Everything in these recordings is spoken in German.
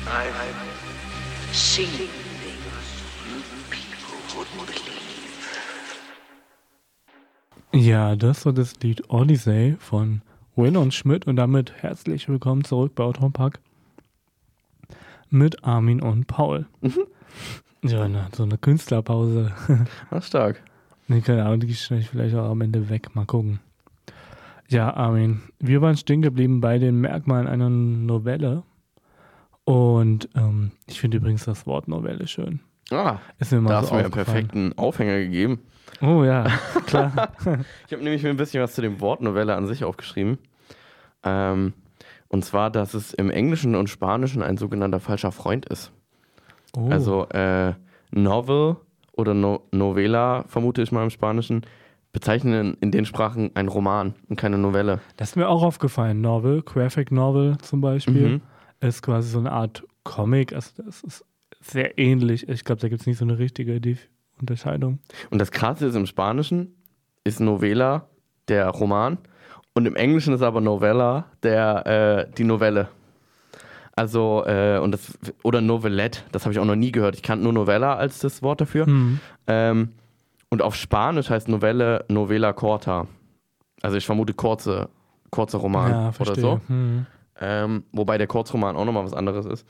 I've seen things you people wouldn't believe. Ja, das war das Lied Odyssey von Win und Schmidt und damit herzlich willkommen zurück bei Autorenpack mit Armin und Paul. Ja, so eine Künstlerpause. Ach, stark. Nee, keine Ahnung, die schneide ich vielleicht auch am Ende weg. Mal gucken. Ja, Armin, wir waren stehen geblieben bei den Merkmalen einer Novelle. Und ich finde übrigens das Wort Novelle schön. Ist mir mal da so hast du mir einen aufgefallen. perfekten Aufhänger gegeben. Oh ja, klar. Ich habe nämlich mir ein bisschen was zu dem Wort Novelle an sich aufgeschrieben. Und zwar, dass es im Englischen und Spanischen ein sogenannter falscher Freund ist. Oh. Also Novel oder Novela, vermute ich mal im Spanischen, bezeichnen in den Sprachen einen Roman und keine Novelle. Das ist mir auch aufgefallen. Novel, Graphic Novel zum Beispiel, ist quasi so eine Art Comic. Also das ist sehr ähnlich. Ich glaube, da gibt es nicht so eine richtige Unterscheidung. Und das Krasse ist, im Spanischen ist Novela der Roman und im Englischen ist aber Novella die Novelle. Also, oder Novelette, das habe ich auch noch nie gehört. Ich kannte nur Novella als das Wort dafür. Und auf Spanisch heißt Novelle Novela corta. Also ich vermute kurze Roman Ja, oder verstehe. so. Wobei der Kurzroman auch nochmal was anderes ist.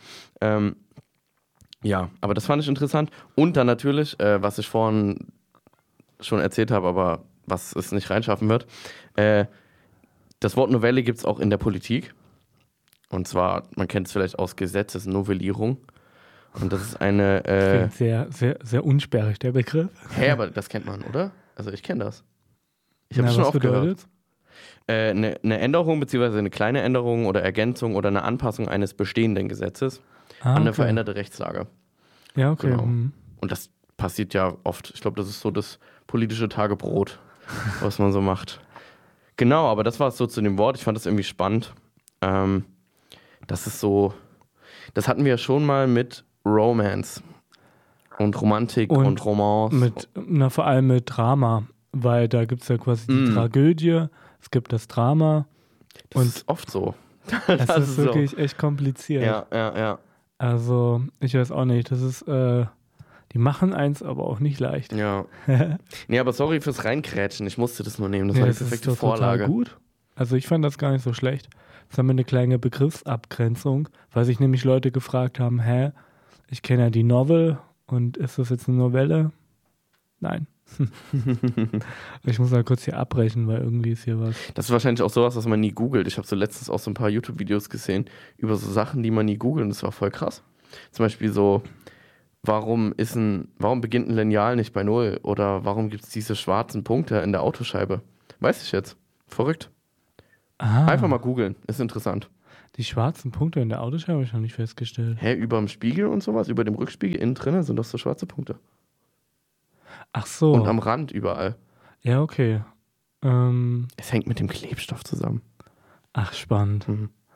Ja, aber das fand ich interessant. Und dann natürlich, was ich vorhin schon erzählt habe, aber was es nicht reinschaffen wird, das Wort Novelle gibt es auch in der Politik. Und zwar, man kennt es vielleicht aus Gesetzesnovellierung. Und das ist eine... Klingt sehr, sehr, sehr unsperrig, der Begriff. Hä, aber das kennt man, oder? Also ich kenne das. Ich habe es schon oft gehört. Eine Änderung beziehungsweise eine kleine Änderung oder Ergänzung oder eine Anpassung eines bestehenden Gesetzes an eine veränderte Rechtslage. Ja, okay. Genau. Und das passiert ja oft. Ich glaube, das ist so das politische Tagebrot, was man so macht. Genau, aber das war es so zu dem Wort. Ich fand das irgendwie spannend. Das ist so, das hatten wir ja schon mal mit Romance und Romantik und Romance. Vor allem mit Drama, weil da gibt es ja quasi die Tragödie, es gibt das Drama. Das ist oft so. Das ist wirklich echt kompliziert. Ja. Also, ich weiß auch nicht, das ist, die machen eins, aber auch nicht leicht. Ja. Nee, aber sorry fürs Reinkrätschen, ich musste das nur nehmen, das war die perfekte Vorlage. Total gut. Also ich fand das gar nicht so schlecht. Jetzt haben wir eine kleine Begriffsabgrenzung, weil sich nämlich Leute gefragt haben, ich kenne ja die Novel und ist das jetzt eine Novelle? Nein. Ich muss mal kurz hier abbrechen, weil irgendwie ist hier was. Das ist wahrscheinlich auch sowas, was man nie googelt. Ich habe so letztens auch so ein paar YouTube-Videos gesehen über so Sachen, die man nie googelt und das war voll krass. Zum Beispiel so, warum beginnt ein Lineal nicht bei 0? Oder warum gibt es diese schwarzen Punkte in der Autoscheibe? Weiß ich jetzt. Verrückt. Einfach mal googeln, ist interessant. Die schwarzen Punkte in der Autoscheibe habe ich noch nicht festgestellt. Über dem Spiegel und sowas, über dem Rückspiegel innen drin sind doch so schwarze Punkte. Ach so. Und am Rand überall. Ja, okay. Es hängt mit dem Klebstoff zusammen. Ach, spannend.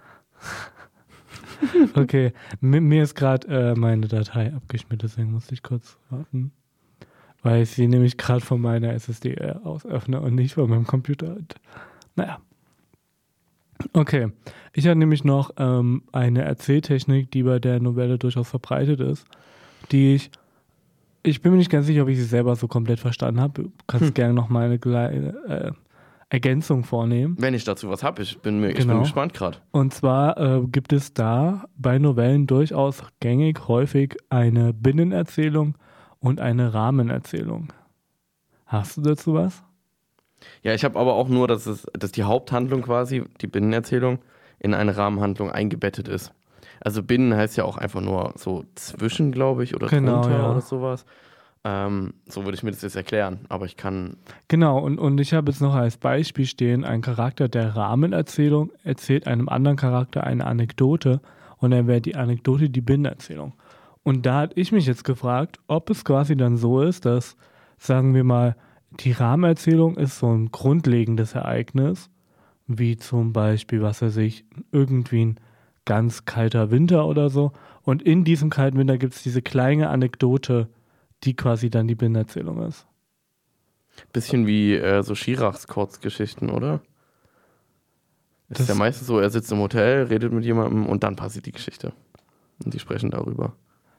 Okay, mir ist gerade meine Datei abgeschmiert, deswegen musste ich kurz warten. Weil ich sie nämlich gerade von meiner SSD aus öffne und nicht von meinem Computer. Naja. Okay, ich habe nämlich noch eine Erzähltechnik, die bei der Novelle durchaus verbreitet ist, die ich bin mir nicht ganz sicher, ob ich sie selber so komplett verstanden habe. Du kannst gerne noch mal eine kleine Ergänzung vornehmen. Wenn ich dazu was habe, ich bin gespannt gerade. Und zwar gibt es da bei Novellen durchaus gängig häufig eine Binnenerzählung und eine Rahmenerzählung. Hast du dazu was? Ja, ich habe aber auch nur, dass die Haupthandlung quasi, die Binnenerzählung, in eine Rahmenhandlung eingebettet ist. Also Binnen heißt ja auch einfach nur so zwischen, glaube ich, oder drunter oder sowas. So würde ich mir das jetzt erklären, aber ich kann... Genau, und ich habe jetzt noch als Beispiel stehen, ein Charakter der Rahmenerzählung erzählt einem anderen Charakter eine Anekdote und dann wäre die Anekdote die Binnenerzählung. Und da hatte ich mich jetzt gefragt, ob es quasi dann so ist, dass, sagen wir mal, die Rahmenerzählung ist so ein grundlegendes Ereignis, wie zum Beispiel, was weiß ich, irgendwie ein ganz kalter Winter oder so. Und in diesem kalten Winter gibt es diese kleine Anekdote, die quasi dann die Binnenerzählung ist. Bisschen wie so Schirachs Kurzgeschichten, oder? Das ist ja meistens so, er sitzt im Hotel, redet mit jemandem und dann passiert die Geschichte. und die sprechen darüber.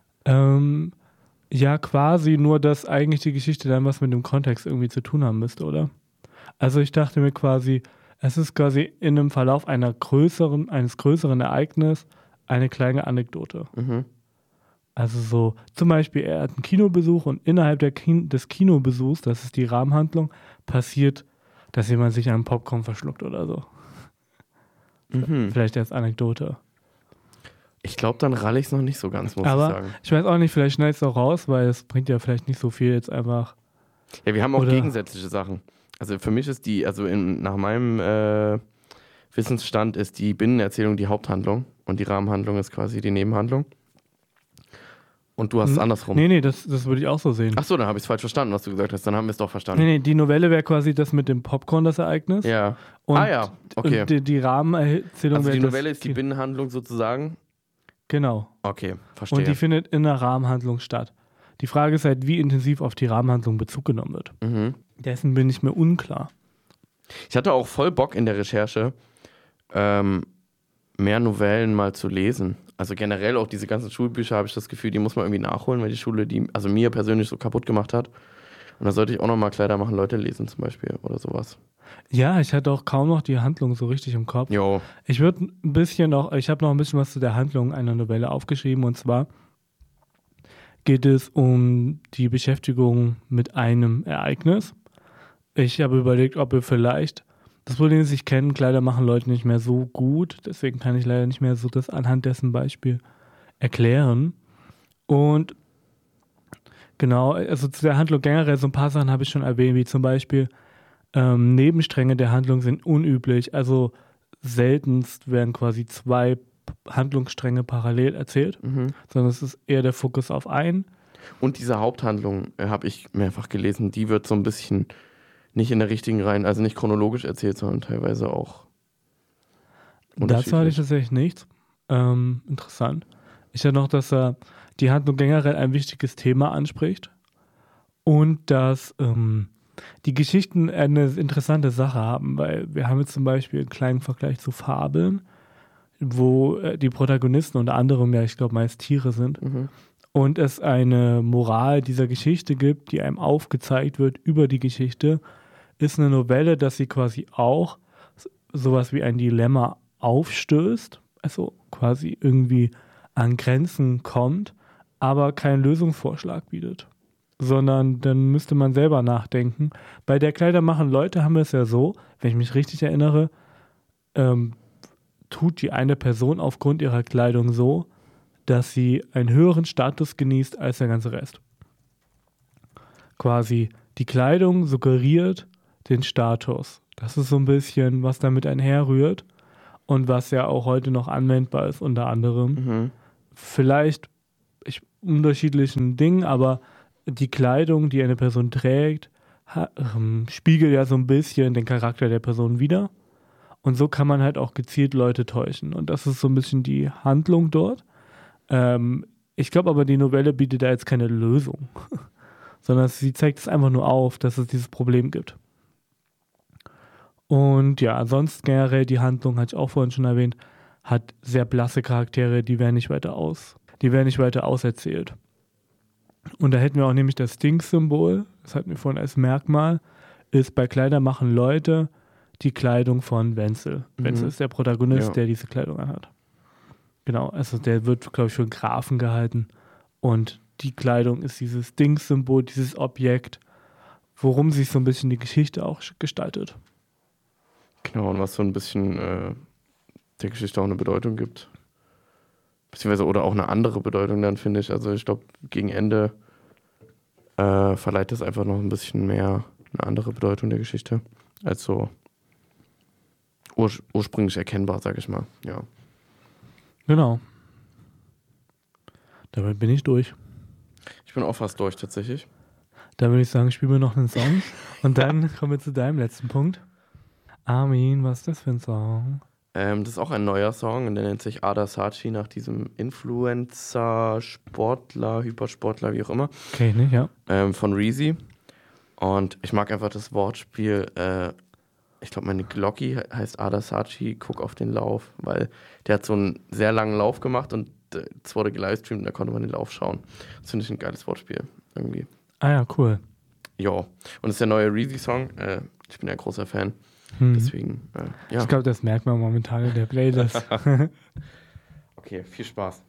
Ja, quasi, nur dass eigentlich die Geschichte dann was mit dem Kontext irgendwie zu tun haben müsste, oder? Also ich dachte mir quasi, es ist quasi in einem Verlauf eines größeren Ereignisses eine kleine Anekdote. Mhm. Also so, zum Beispiel, er hat einen Kinobesuch und innerhalb des Kinobesuchs, das ist die Rahmenhandlung, passiert, dass jemand sich einen Popcorn verschluckt oder so. Mhm. Vielleicht als Anekdote. Ich glaube, dann ralle ich es noch nicht so ganz, muss Aber ich sagen. ich weiß auch nicht, vielleicht schneid es auch raus, weil es bringt ja vielleicht nicht so viel jetzt einfach. Ja, wir haben auch Oder- gegensätzliche Sachen. Also für mich ist nach meinem Wissensstand ist die Binnenerzählung die Haupthandlung und die Rahmenhandlung ist quasi die Nebenhandlung. Und du hast es andersrum. Nee, das würde ich auch so sehen. Achso, dann habe ich es falsch verstanden, was du gesagt hast. Dann haben wir es doch verstanden. Nee, die Novelle wäre quasi das mit dem Popcorn, das Ereignis. Ja. Und, ja, okay. Und die Rahmenerzählung Also wäre die das Novelle ist die Binnenhandlung sozusagen. Genau. Okay, verstehe. Und die findet in der Rahmenhandlung statt. Die Frage ist halt, wie intensiv auf die Rahmenhandlung Bezug genommen wird. Mhm. Dessen bin ich mir unklar. Ich hatte auch voll Bock in der Recherche, mehr Novellen mal zu lesen. Also generell auch diese ganzen Schulbücher habe ich das Gefühl, die muss man irgendwie nachholen, weil die Schule die also mir persönlich so kaputt gemacht hat. Und da sollte ich auch nochmal Kleider machen, Leute lesen zum Beispiel oder sowas. Ja, ich hatte auch kaum noch die Handlung so richtig im Kopf. Jo. Ich habe noch ein bisschen was zu der Handlung einer Novelle aufgeschrieben, und zwar geht es um die Beschäftigung mit einem Ereignis. Ich habe überlegt, ob wir vielleicht, das Problem ist, ich kenne Kleider machen Leute nicht mehr so gut, deswegen kann ich leider nicht mehr so das anhand dessen Beispiel erklären. Und genau, also zu der Handlung generell, so ein paar Sachen habe ich schon erwähnt, wie zum Beispiel Nebenstränge der Handlung sind unüblich, also seltenst werden quasi zwei Handlungsstränge parallel erzählt, sondern es ist eher der Fokus auf einen. Und diese Haupthandlung habe ich mehrfach gelesen, die wird so ein bisschen nicht in der richtigen Reihe, also nicht chronologisch erzählt, sondern teilweise auch Dazu hatte ich tatsächlich nichts. Interessant. Ich hatte noch, dass er die Handlung generell ein wichtiges Thema anspricht und dass die Geschichten eine interessante Sache haben, weil wir haben jetzt zum Beispiel einen kleinen Vergleich zu Fabeln, wo die Protagonisten unter anderem ja, ich glaube, meist Tiere sind und es eine Moral dieser Geschichte gibt, die einem aufgezeigt wird über die Geschichte, ist eine Novelle, dass sie quasi auch sowas wie ein Dilemma aufstößt, also quasi irgendwie an Grenzen kommt, aber keinen Lösungsvorschlag bietet, sondern dann müsste man selber nachdenken. Bei der Kleider machen Leute haben wir es ja so, wenn ich mich richtig erinnere, tut die eine Person aufgrund ihrer Kleidung so, dass sie einen höheren Status genießt als der ganze Rest. Quasi die Kleidung suggeriert den Status. Das ist so ein bisschen, was damit einherrührt und was ja auch heute noch anwendbar ist, unter anderem. Vielleicht unterschiedlichen Dingen, aber die Kleidung, die eine Person trägt, spiegelt ja so ein bisschen den Charakter der Person wider. Und so kann man halt auch gezielt Leute täuschen. Und das ist so ein bisschen die Handlung dort. Ich glaube aber, die Novelle bietet da jetzt keine Lösung, sondern sie zeigt es einfach nur auf, dass es dieses Problem gibt. Und ja, ansonsten generell die Handlung, hatte ich auch vorhin schon erwähnt, hat sehr blasse Charaktere, die werden nicht weiter auserzählt. Und da hätten wir auch nämlich das Stink-Symbol, das hatten wir vorhin als Merkmal, ist bei Kleider machen Leute die Kleidung von Wenzel. Wenzel ist der Protagonist, der diese Kleidung anhat. Genau, also der wird, glaube ich, für einen Grafen gehalten. Und die Kleidung ist dieses Dings-Symbol, dieses Objekt, worum sich so ein bisschen die Geschichte auch gestaltet. Genau, und was so ein bisschen der Geschichte auch eine Bedeutung gibt. Beziehungsweise oder auch eine andere Bedeutung dann, finde ich. Also ich glaube, gegen Ende verleiht das einfach noch ein bisschen mehr eine andere Bedeutung der Geschichte. Als so ursprünglich erkennbar, sage ich mal. Ja. Genau. Damit bin ich durch. Ich bin auch fast durch, tatsächlich. Dann würde ich sagen, spielen wir noch einen Song. Und dann kommen wir zu deinem letzten Punkt. Armin, was ist das für ein Song? Das ist auch ein neuer Song und der nennt sich Ada Saatchi nach diesem Influencer, Sportler, Hypersportler, wie auch immer. Okay, nicht, ja. Von Reezy. Und ich mag einfach das Wortspiel Ich glaube, meine Glocki heißt Ada Sachi, guck auf den Lauf, weil der hat so einen sehr langen Lauf gemacht und es wurde gelivestreamt und da konnte man den Lauf schauen. Das finde ich ein geiles Wortspiel, irgendwie. Ah ja, cool. Ja, und es ist der neue Reezy-Song. Ich bin ja ein großer Fan, deswegen, ja. Ich glaube, das merkt man momentan in der Playlist. Okay, viel Spaß.